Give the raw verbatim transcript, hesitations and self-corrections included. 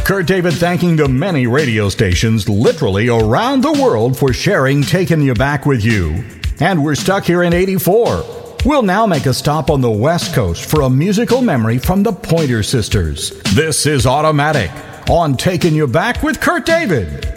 Kurt David thanking the many radio stations literally around the world for sharing Taking You Back with you. And we're stuck here in eighty-four. We'll now make a stop on the West Coast for a musical memory from the Pointer Sisters. This is Automatic on Taking You Back with Kurt David.